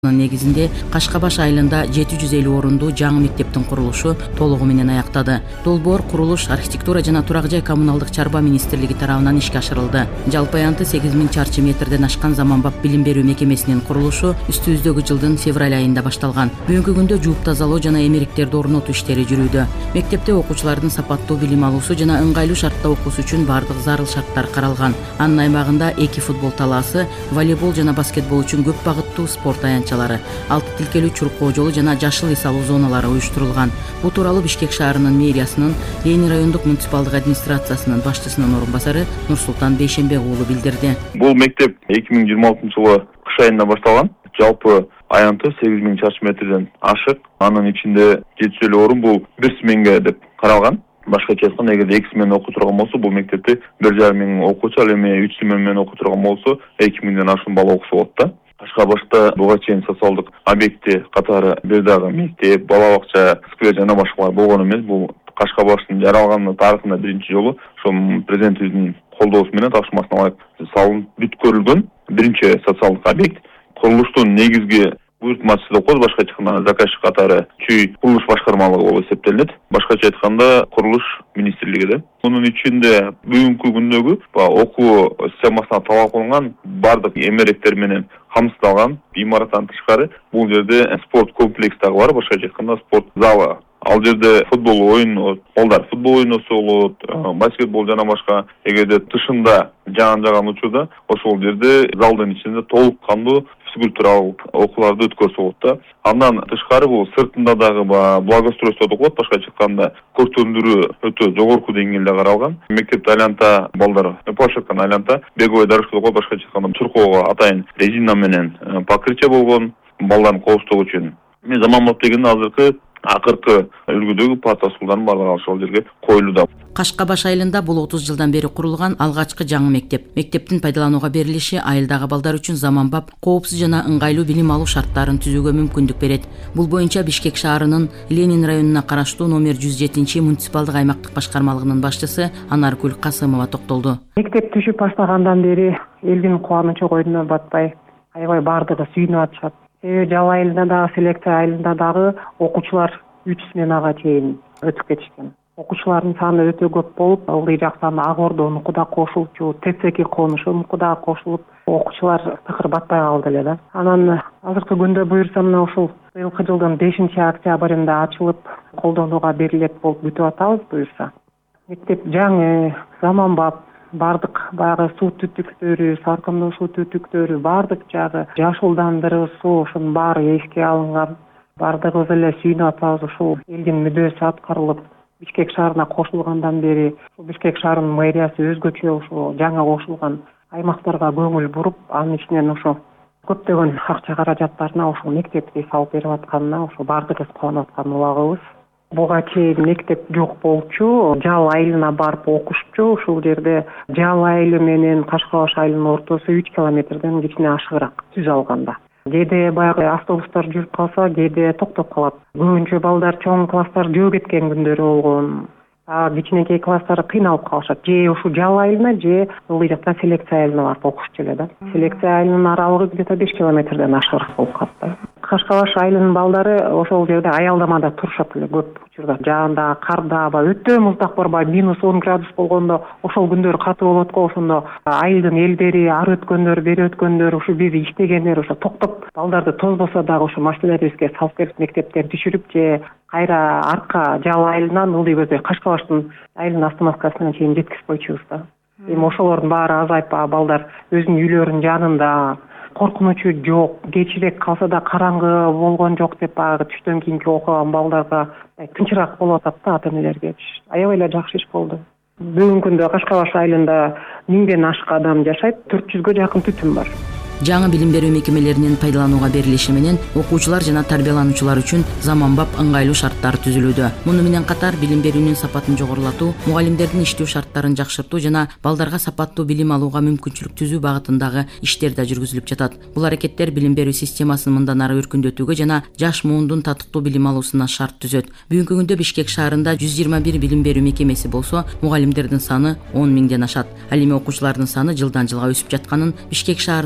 негизинде Кашкабаш айылында 750 орунду жаңы мектептин курулушу толугу менен аяктады. Долбоор курулуш архитектура жана турак жай коммуналдык чарба министрлиги тарабынан ишке ашырылды. Жалпы аянты 8000 чарчы метрден ашкан заманбап билим берүү мекемесинин курулушу үстүбүздөгү жылдын февраль айында башталган. Бүгүнкү күндө жууп тазалоо жана эмеректерди орнотуу иштери жүрүүдө. Мектепте окуучулардын сапаттуу билим алуусу жана ыңгайлуу шартта окуусу үчүн бардык зарыл шарттар каралган. Анын аймагында 2 футбол талаасы, волейбол жана баскетбол үчүн көп багыттуу спорт аянтчалары, 6 тилкелүү чуркоо жолу жана жашыл эс алуу зоналары уюштурулган. Бул тууралуу Бишкек шаарынын мэриясынын Ленин райондук муниципалдык администрациясынын башчысынын орун басары Нурсултан Бейшембек уулу билдирди. Бул мектеп 2026 жылы кыш айында башталган. Жалпы аянты 8000 чарчы метрден ашык. Анын ичинде 750 орун бул бир сменге деп каралган. Башкача айтканда, эгерде 2 смена окуй турган болсо, бул мектепте 1,5 окуучу, ал эми 3 смена менен окуй турган болсо, 2000ден ашуун бала окуса болот да. Кашкабашта буга чейин социалдык объекти катары бир дагы мектеп, бала бакча, сквер жана башкалар болгон эмес. Бул Кашкабаштын жаралган тарыхында биринчи жолу ошо президентибиздин колдоосу менен тапшырмасына ылайык салынып бүткөрүлгөн биринчи социалдык объект. Курулуштун негизги буйртмачысы деп коет, башкача айтканда заказчик катары чүй курулуш башкармалыгы болуп эсептелинет. Башкача айтканда курулуш министрлиги да. Мунун ичинде бүгүнкү күндөгү окуу системасына талап кылынган бардык эмеректер менен камсыздалган имараттан тышкары бул жерде спорт комплекси дагы бар. Башкача айтканда спорт залы. Ал жерде футбол ойнот, балдар футбол ойносо болот, баскетбол жана башка. Эгерде тышында жаган учурда ошол жерде залдын ичинде толук кандуу физкультуралык окууларды өткөрсө болот да. Андан тышкары бул сыртында дагы благоустройство деп коет, башкача айтканда көркөмдүрүү өтө жогорку деңгээлде каралган. Мектепте айланта балдар площадканы айланта беговой дорожка деп коет, башкача айтканда чуркоого атайын резина менен покрытие болгон балдардын коопсуздугу үчүн. Мен заманбап дегенде азыркы акыркы үлгүдөгү парта стулдардын баардыгы ошол жерге коюлууда. Кашкабаш айылында бул 30 жылдан бери курулган алгачкы жаңы мектеп. Мектептин пайдаланууга берилиши айылдагы балдар үчүн заманбап, коопсуз жана ыңгайлуу билим алуу шарттарын түзүүгө мүмкүндүк берет. Бул боюнча Бишкек шаарынын Ленин районуна караштуу номер 107 муниципалдык аймактык башкармалыгынын башчысы Анаргүл Касымова токтолду. Мектеп түшүп баштагандан бери элдин кубанычы койдуна батпай, аябай бардыгы сүйүнүп атышат. Жал айылында дагы, селекция айылында дагы окуучулар 3 сменага чейин өтүп кетишкен. Окуучулардын саны өтө көп болуп, ылдый жактан Ак Ордонуку да кошулчу, ТЦК конушунуку да кошулуп, окуучулар тыкыр батпай калды эле да. Анан азыркы күндө буюрса мына ушул быйылкы жылдын 5-октябрында ачылып, колдонууга берилет болуп күтүп атабыз буюрса. Мектеп жаңы, заманбап, бардык баягы суу түтүктөрү, саркындоо суу түтүктөрү, бардык жагы жашылдандыруусу, ошонун баары эске алынган. Бардыгыбыз эле сүйүнүп атабыз, ушул элдин мүдөөсү аткарылып, Бишкек шаарына кошулгандан бери Бишкек шаарынын мэриясы өзгөчө ушул жаңа кошулган аймактарга көңүл буруп, анын ичинен ошо көптөгөн акча каражаттарына ушул мектепти салып берип атканына ошо бардыгыбыз кубанып аткан убагыбыз. Буга чейин мектеп жок болчу, Жал айылына барып окушчу. Ушул жерде Жал айылы менен Кашкабаш айылынын ортосу 3 километрден кичине ашыгыраак түз алганда. Кээде баягы автобустар жүрүп калса, кээде токтоп калат. Көбүнчө балдар чоң класстар жөө кеткен күндөрү болгон. Кичинекей класстар кыйналып калышат. Же ушул Жал айылына, же ылдый жакта селекция айылына барып окушчу эле да. Селекция айылынын аралыгы где-то 5 километрден ашыгыраак болуп калат. Кашкабаш айылынын балдары ошол жерде аялдамада турушат эле көп учурда. Жаанда, карда, өтө муздак бар, -10 градус болгондо ошол күндөр катуу болот го. Ошондо айылдын элдери, ары өткөндөр, бери өткөндөр, ушу биз иштегендер ошо токтоп, балдарды тозбосо дагы ошо машиналарыбызга салып берип мектептен түшүрүп, же кайра арка Жал айылынан ылдый көздөй Кашкабаштын айылынын автоматкасына чейин жеткизип койчубуз да. Эми ошолордун баары азайып, балдар өзүнүн үйлөрүнүн жанында, коркунучу жок, кечирээк калса да караңгы болгон жок деп баягы түштөн кийинки окуган балдарга тынчыраак болуп атат да ата-энелерге. Аябай эле жакшы иш болду. Бүгүнкү күндө Кашкабаш айылында 1000ден ашык адам жашайт, 400гө жакын түтүн бар. Жаңы билим берүү мекемелеринин пайдаланууга берилиши менен окуучулар жана тарбиялануучулар үчүн заманбап ыңгайлуу шарттар түзүлүүдө. Муну менен катар билим берүүнүн сапатын жогорулатуу, мугалимдердин иштөө шарттарын жакшыртуу жана балдарга сапаттуу билим алууга мүмкүнчүлүк түзүү багытындагы иштер да жүргүзүлүп жатат. Бул аракеттер билим берүү системасын мындан ары өркүндөтүүгө жана жаш муундун татыктуу билим алуусуна шарт түзөт. Бүгүнкү күндө Бишкек шаарында 121 билим берүү мекемеси болсо, мугалимдердин саны 10 000ден ашат. Ал эми окуучулардын саны жылдан жылга өсүп жатканын Бишкек шаарынын билим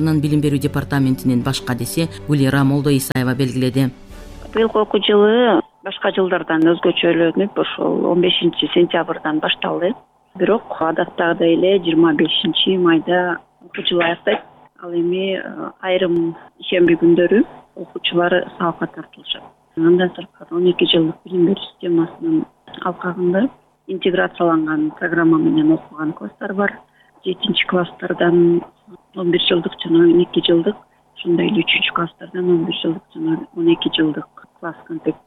берүү департаментинин баш кадиси Гулира Молдоисаева белгиледи. Быйылкы окуу жылы башка жылдардан өзгөчөлөнүп ошол 15 сентябрдан башталды. Бирок адаттагыдай эле 25 майда окуу жыл аяктайт. Ал эми айрым ишемби күндөрү окуучулар сабакка тартылышат. Андан сырткары 12 жылдык билим берүү системасынын алкагында интеграцияланган программа менен окуган класстар бар. 7-класстардан 11 жылдык жана 12 жылдык, ошондой эле 3-класстардан 11 жылдык жана 12 жылдык класс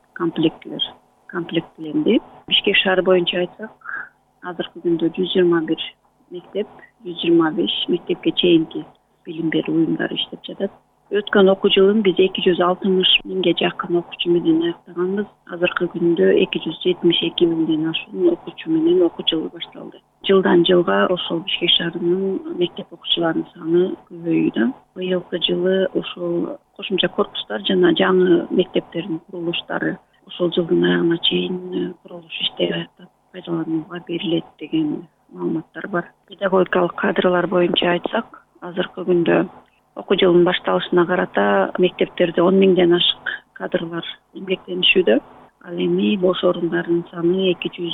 комплектленди. Бишкек шаары боюнча айтсак, азыркы күндө 121 мектеп, 125 мектепке чейинки билим берүү уюмдары иштеп жатат. Өткөн окуу жылын биз 260 миңге жакын окуучу менен аяктаганбыз. Азыркы күндө 272 миңден ашуун окуучу менен окуу жылы башталды. Жылдан жылга ошол Бишкек шаарынын мектеп окуучуларынын саны көбөйүүдө. Быйылкы жылы ошол кошумча корпустар жана жаңы мектептердин курулуштары ошол жылдын аягына чейин курулуш иштери аякталып пайдаланууга берилет деген маалыматтар бар. Педагогикалык кадрлар боюнча айтсак, азыркы күндө окуу жылынын башталышына карата мектептерде 10 миңден ашык кадрлар эмгектенишүүдө. Ал эми бош орундардын саны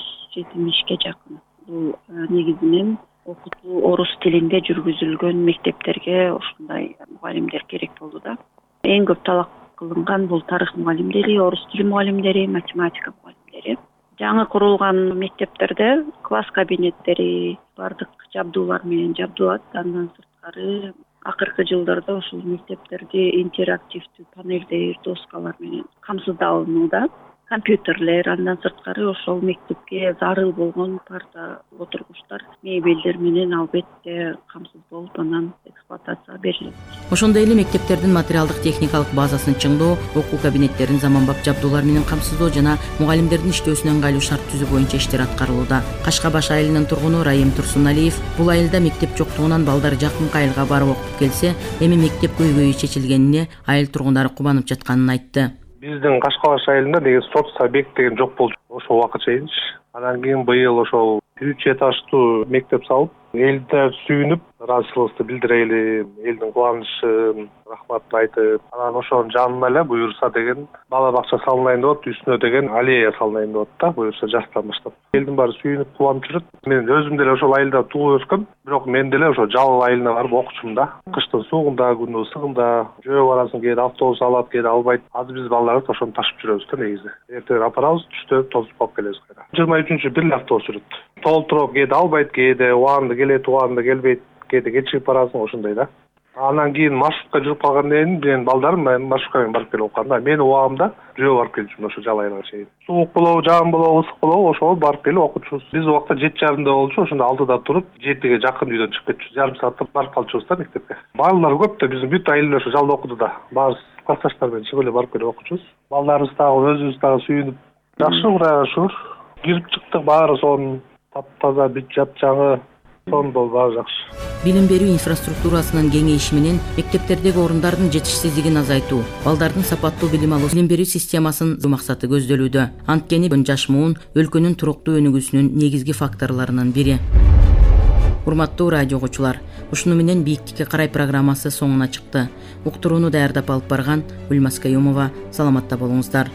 270ге жакын. Бул негизинен окутуу орус тилинде жүргүзүлгөн мектептерге ошондой мугалимдер керек болду да. Эң көп талап кылынган бул тарых мугалимдери, орус тили мугалимдери, математика мугалимдери. Жаңы курулган мектептерде класс кабинеттери бардык жабдуулар менен жабдылат. Андан сырткары акыркы жылдарда ушул мектептерди интерактивдүү панелдер, доскалар менен камсыздалууда. Компьютерлер, андан сырткары ошол мектепке зарыл болгон парта, отургучтар, мебелдер менен албетте камсыз болуп анан эксплуатацияга берилет. Ошондой эле мектептердин материалдык техникалык базасын чыңдоо, окуу кабинеттерин заманбап жабдуулар менен камсыздоо жана мугалимдердин иштөөсүнө ыңгайлуу шарт түзүү боюнча иштер аткарылууда. Кашкабаш айылынын тургуну Райым Турсуналиев бул айылда мектеп жоктугунан балдар жакынкы айылга барып окуп келсе, эми мектеп көйгөйү чечилгенине айыл тургундары кубанып жатканын айтты. Биздин Кашкабаш айылында деген соц объект деген жок болчу ошол убакыт чейинчи. Анан кийин быйыл ошол 3 этаждуу мектеп салып, элдер сүйүнүп, ыраазычылыгыбызды билдирели, элдин кубанычын, рахматын айтып, анан ошонун жанына эле буюрса деген бала бакча салынайын деп атат, үстүнө деген аллея салынайын деп атат да, буюрса жаштан баштап. Элдин баары сүйүнүп кубанып жүрөт. Мен өзүм деле ошол айылда туулуп өскөм, бирок мен деле ошо Жалал айылына барып окучумун да. Кыштын суугунда, күндүн ысыгында жөө барасың, кээде автобус алат, кээде албайт. Азыр биз балдарыбыз ошону ташып жүрөбүз да негизи. Эртең апарабыз, түштө тосуп алып келебиз кайра. 23-чү бир автобус жүрөт. Толтуруп кээде албайт, кээде убагында келет, убагында келбейт, кээде кечигип барасың, ошондой да. Анан кийин маршрутка жүрүп калгандан кийин мен балдарым маршрутка менен барып келип окуганда, мен убагымда жөө барып келчүмүн ошо Жалайга чейин. Суук болобу, жаан болобу, ысык болобу, ошол барып келип окучубуз. Биз убакта 7:30 болчу, ошондо 6-да туруп, 7-ге жакын үйдөн чыгып кетчүбүз. Жарым саатта барып калчубуз да мектепке. Балдар көп да, биздин бүт айыл ошо Жалда окуду да. Баарыбыз классташтар менен чыгып эле барып келип окучубуз. Балдарыбыз дагы өзүбүз дагы сүйүнүп, жакшы Кудайга шүгүр. Кирип чыктык, баары сонун таптаза, бүт жапжаңы. Сонун баары жакшы. Билим берүү инфраструктурасынын кеңейиши менен мектептердеги орундардын жетишсиздигин азайтуу, балдардын сапаттуу билим алуу билим берүү системасын максаты көздөлүүдө. Анткени жаш муун өлкөнүн туруктуу өнүгүүсүнүн негизги факторлорунун бири. Урматтуу радио угуучулар, ушуну менен Бийиктикке карай программасы соңуна чыкты. Уктурууну даярдап алып барган Гүлмаз Каюмова. Саламатта болуңуздар.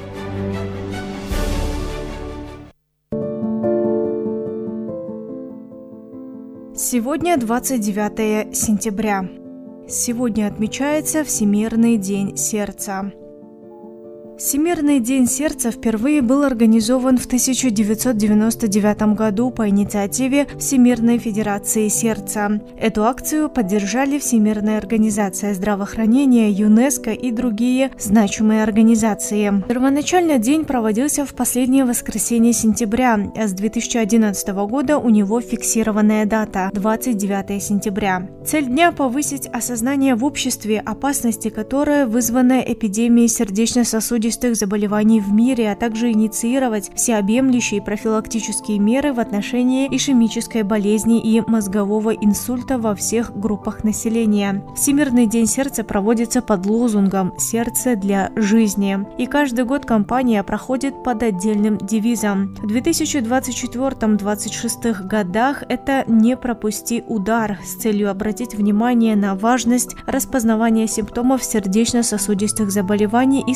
Сегодня 29 сентября. Сегодня отмечается Всемирный день сердца. Всемирный день сердца впервые был организован в 1999 году по инициативе Всемирной Федерации сердца. Эту акцию поддержали Всемирная организация здравоохранения, ЮНЕСКО и другие значимые организации. Первоначально день проводился в последнее воскресенье сентября, а с 2011 года у него фиксированная дата – 29 сентября. Цель дня – повысить осознание в обществе опасности, которая вызвана эпидемией сердечно-сосудистой сердечно-сосудистых заболеваний в мире, а также инициировать всеобъемлющие профилактические меры в отношении ишемической болезни и мозгового инсульта во всех группах населения. Всемирный день сердца проводится под лозунгом «Сердце для жизни». И каждый год кампания проходит под отдельным девизом. В 2024-2026 годах это «Не пропусти удар» с целью обратить внимание на важность распознавания симптомов сердечно-сосудистых заболеваний и